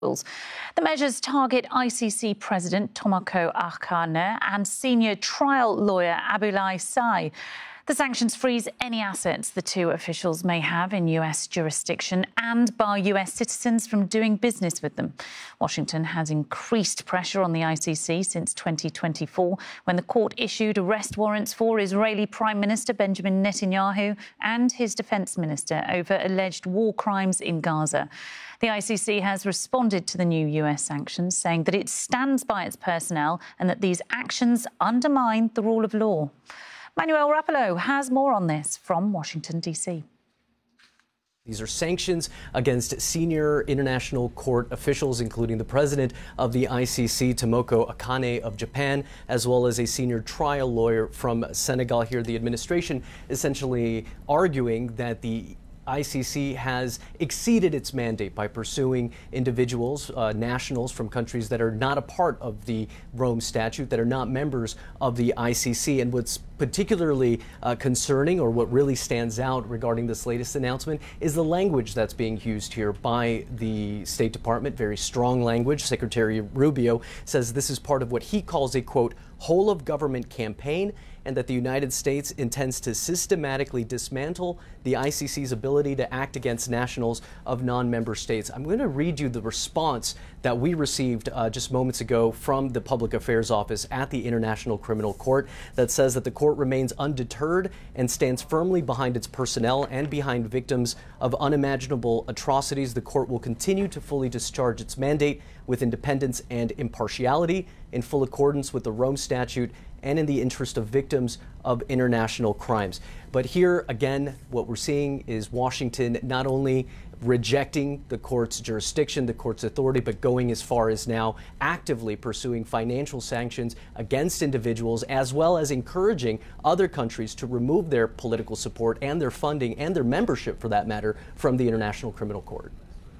The measures target ICC President Tomoko Akane and senior trial lawyer Abdoulaye Sy. The sanctions freeze any assets the two officials may have in US jurisdiction and bar US citizens from doing business with them. Washington has increased pressure on the ICC since 2024, when the court issued arrest warrants for Israeli Prime Minister Benjamin Netanyahu and his defense minister over alleged war crimes in Gaza. The ICC has responded to the new US sanctions, saying that it stands by its personnel and that these actions undermine the rule of law. Manuel Rapallo has more on this from Washington, D.C. These are sanctions against senior international court officials, including the president of the ICC, Tomoko Akane of Japan, as well as a senior trial lawyer from Senegal. Here, the administration essentially arguing that the ICC has exceeded its mandate by pursuing individuals, nationals from countries that are not a part of the Rome Statute, that are not members of the ICC. And what's particularly concerning, or what really stands out regarding this latest announcement, is the language that's being used here by the State Department. Very strong language. Secretary Rubio says this is part of what he calls a, quote, whole of government campaign, and that the United States intends to systematically dismantle the ICC's ability to act against nationals of non-member states. I'm going to read you the response that we received just moments ago from the Public Affairs Office at the International Criminal Court that says that the court remains undeterred and stands firmly behind its personnel and behind victims of unimaginable atrocities. The court will continue to fully discharge its mandate with independence and impartiality in full accordance with the Rome Statute and in the interest of victims of international crimes. But here, again, what we're seeing is Washington not only rejecting the court's jurisdiction, the court's authority, but going as far as now actively pursuing financial sanctions against individuals, as well as encouraging other countries to remove their political support and their funding and their membership, for that matter, from the International Criminal Court.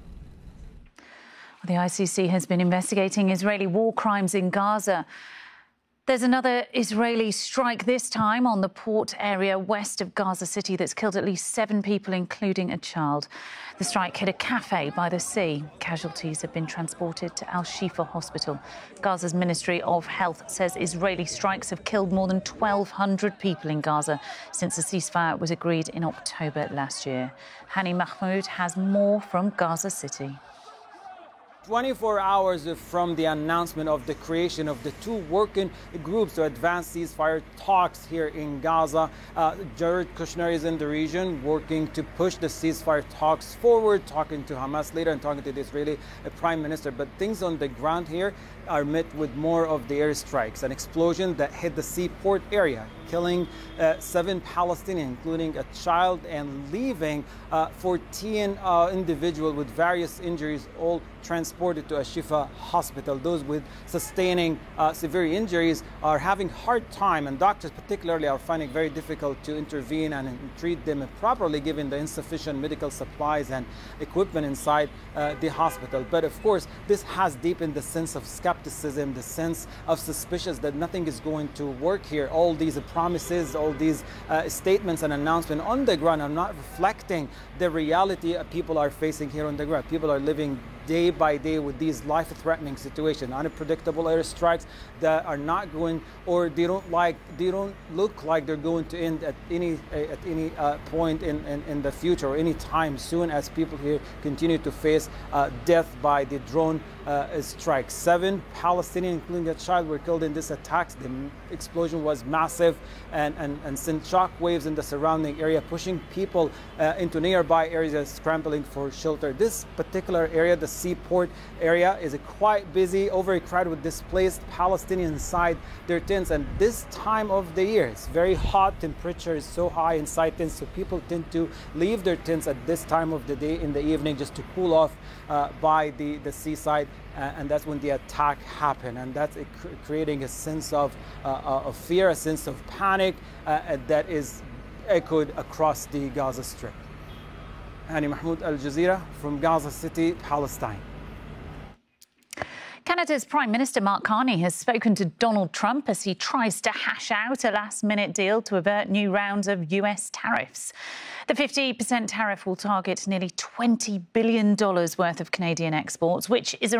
The ICC has been investigating Israeli war crimes in Gaza. There's another Israeli strike, this time on the port area west of Gaza City, that's killed at least 7 people, including a child. The strike hit a cafe by the sea. Casualties have been transported to Al-Shifa Hospital. Gaza's Ministry of Health says Israeli strikes have killed more than 1,200 people in Gaza since the ceasefire was agreed in October last year. Hani Mahmoud has more from Gaza City. 24 hours from the announcement of the creation of the 2 working groups to advance ceasefire talks here in Gaza, Jared Kushner is in the region working to push the ceasefire talks forward, talking to Hamas leader and talking to the Israeli Prime Minister. But things on the ground here are met with more of the airstrikes. An explosion that hit the seaport area, killing 7 Palestinians, including a child, and leaving 14 individuals with various injuries, all transported to Al-Shifa Hospital. Those with sustaining severe injuries are having a hard time, and doctors particularly are finding it very difficult to intervene and treat them properly, given the insufficient medical supplies and equipment inside the hospital. But of course, this has deepened the sense of skepticism, the sense of suspicion that nothing is going to work here. All these promises, all these statements and announcements on the ground are not reflecting the reality people are facing here on the ground. People are living day by day with these life-threatening situations, unpredictable airstrikes that are not going, or they don't look like they're going to end at any point in the future or any time soon, as people here continue to face death by the drone strikes. 7 Palestinians, including a child, were killed in this attack. The explosion was massive and sent shock waves in the surrounding area, pushing people into nearby areas scrambling for shelter. This particular area, the seaport area, is quite busy, overcrowded with displaced Palestinians inside their tents. And this time of the year, it's very hot, temperature is so high inside tents, so people tend to leave their tents at this time of the day in the evening just to cool off by the seaside, and that's when the attack happened, and that's creating a sense of fear, a sense of panic that is echoed across the Gaza Strip. Hani Mahmoud, Al Jazeera from Gaza City, Palestine. Canada's Prime Minister Mark Carney has spoken to Donald Trump as he tries to hash out a last-minute deal to avert new rounds of US tariffs. The 50% tariff will target nearly $20 billion worth of Canadian exports, which is